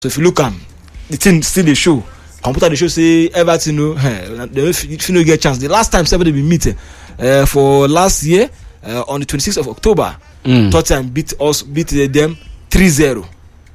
So if you look at the thing still they show. Computer they show say Everton if you get chance. The last time somebody been meeting for last year on the 26th of October, Tottenham beat them 3-0.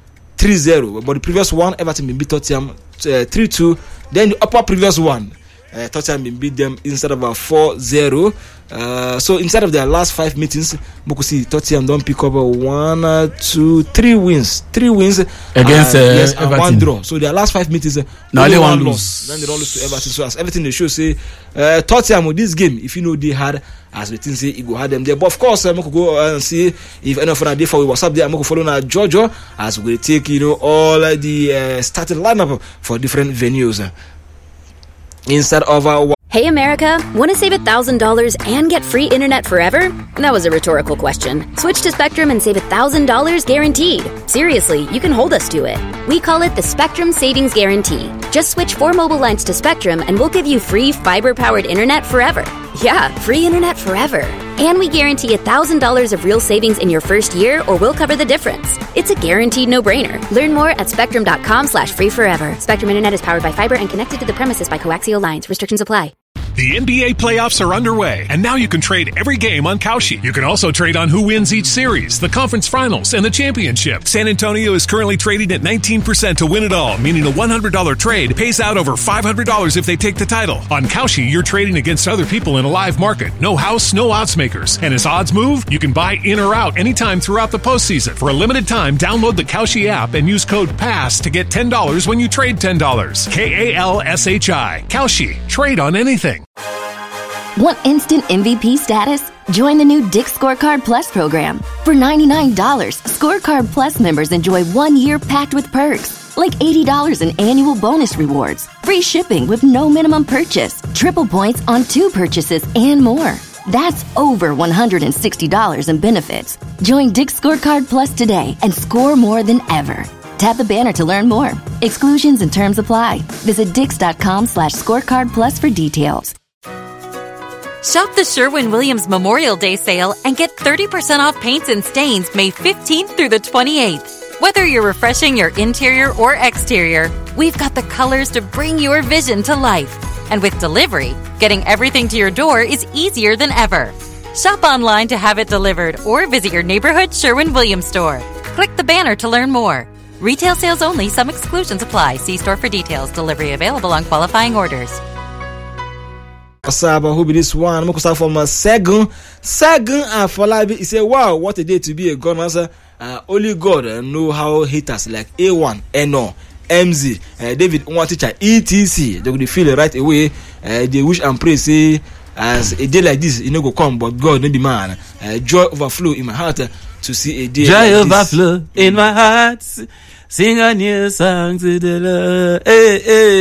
3-0. But the previous one, Everton been beat Tottenham 3-2. Then the upper previous one, Tottenham been beat them instead of 4-0. So inside of their last 5 meetings, we could see Tottenham don't pick up 1, 2, 3 wins. 3 wins against and 1 draw. So their last 5 meetings, now only they one lose. loss. Then they don't lose to Everton. So as everything they show say, Tottenham with this game, if you know they had, as we think say, it go had them there. But of course, I could go and see if any of them are there for what's up there. I'm going to follow now Jojo as we take all the starting lineup for different venues. Instead of Hey America, want to save $1,000 and get free internet forever? That was a rhetorical question. Switch to Spectrum and save $1,000 guaranteed. Seriously, you can hold us to it. We call it the Spectrum Savings Guarantee. Just switch 4 mobile lines to Spectrum and we'll give you free fiber-powered internet forever. Yeah, free internet forever. And we guarantee $1,000 of real savings in your first year or we'll cover the difference. It's a guaranteed no-brainer. Learn more at spectrum.com/free forever. Spectrum Internet is powered by fiber and connected to the premises by coaxial lines. Restrictions apply. The NBA playoffs are underway, and now you can trade every game on Kalshi. You can also trade on who wins each series, the conference finals, and the championship. San Antonio is currently trading at 19% to win it all, meaning a $100 trade pays out over $500 if they take the title. On Kalshi, you're trading against other people in a live market. No house, no odds makers. And as odds move, you can buy in or out anytime throughout the postseason. For a limited time, download the Kalshi app and use code PASS to get $10 when you trade $10. KALSHI. Kalshi. Trade on anything. Want instant MVP status? Join the new Dick's Scorecard Plus program. For $99, Scorecard Plus members enjoy 1 year packed with perks, like $80 in annual bonus rewards, free shipping with no minimum purchase, triple points on 2 purchases, and more. That's over $160 in benefits. Join Dick's Scorecard Plus today and score more than ever. Tap the banner to learn more. Exclusions and terms apply. Visit dix.com/scorecard plus for details. Shop the Sherwin-Williams Memorial Day sale and get 30% off paints and stains May 15th through the 28th. Whether you're refreshing your interior or exterior, we've got the colors to bring your vision to life. And with delivery, getting everything to your door is easier than ever. Shop online to have it delivered or visit your neighborhood Sherwin-Williams store. Click the banner to learn more. Retail sales only. Some exclusions apply. See store for details. Delivery available on qualifying orders. Saba, who be this one? I'm going to start from Segun and Falabi. He said, wow, what a day to be a gunmaster. Only God know how haters like A1, Eno, MZ, David Nwaticha, ETC, they will feel it right away. They wish and pray, say, as a day like this, you know, go come, but God, no demand. Joy overflow in my heart to see a day Joy like overflow in my heart. Sing a new song to the Lord. Hey,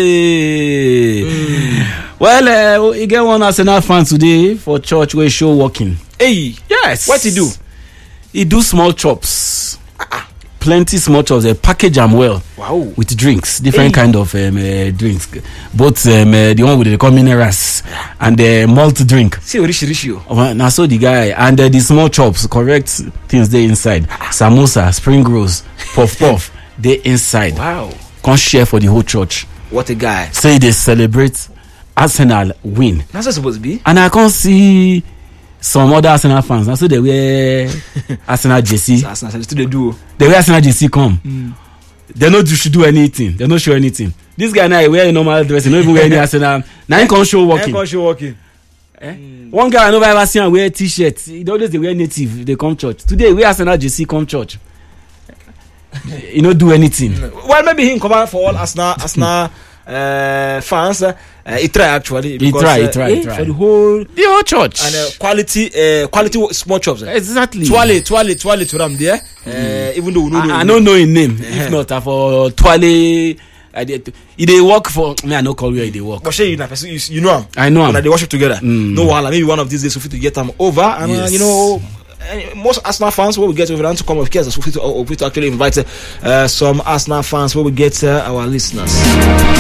hey. Well, you get one Arsenal fan today for church where show walking. Hey, yes. What he do? He do small chops. Plenty small chops. They package them well. Wow. With drinks, different kind of drinks. Both the one with the minerals and the malt drink. See, Rishi. Now so the guy and the small chops, correct things they inside. Samosa, spring rolls, puff. They inside. Wow. Can't share for the whole church. What a guy. Say they celebrate Arsenal win. That's supposed to be. And I can't see some other Arsenal fans. Now so they wear Arsenal jersey. Arsenal still they do. They wear Arsenal jersey come. They no do anything. They no show anything. This guy now wear a normal dress. He no even wear any Arsenal. Now he can't show walking. One guy I never ever seen wear t-shirt. He always they wear native. They come church. Today we Arsenal jersey come church. You don't do anything. Well, maybe he cover for all Arsenal fans. He try actually. He try. For the whole church and quality small chops. Exactly. Twale to them there. Even though we know I don't know his name. If not, for Twale. He they work for me. I no call where they work. But you know him. I know him. And they worship together. No wahala. Maybe one of these days we fit to get them over. And yes. You know. Most Arsenal fans will get over to come of course we to actually invite some Arsenal fans will get our listeners.